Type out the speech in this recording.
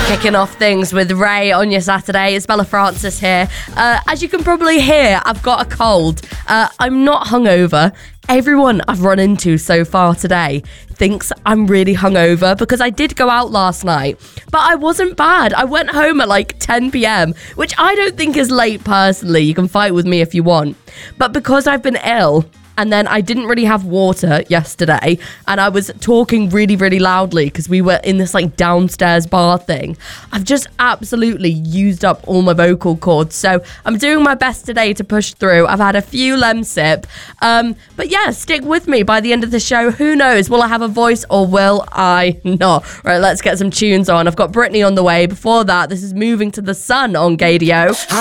Kicking off things with Ray on your Saturday. It's Bella Francis here. As you can probably hear, I've got a cold. I'm not hungover. Everyone I've run into so far today thinks I'm really hungover because I did go out last night, but I wasn't bad. I went home at like 10 p.m, which I don't think is late personally. You can fight with me if you want. But because I've been ill, and then I didn't really have water yesterday, and I was talking really, really loudly because we were in this like downstairs bar thing. I've just absolutely used up all my vocal cords. So I'm doing my best today to push through. I've had a few Lemsip. But yeah, stick with me by the end of the show. Who knows? Will I have a voice or will I not? Right, let's get some tunes on. I've got Britney on the way. Before that, this is Moving to the Sun on Gadio.